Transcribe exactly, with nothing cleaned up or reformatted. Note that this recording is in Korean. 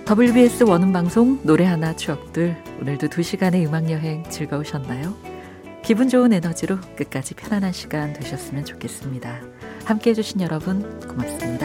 더블유비에스 원음방송 노래 하나 추억들, 오늘도 두 시간의 음악여행 즐거우셨나요? 기분 좋은 에너지로 끝까지 편안한 시간 되셨으면 좋겠습니다. 함께해 주신 여러분 고맙습니다.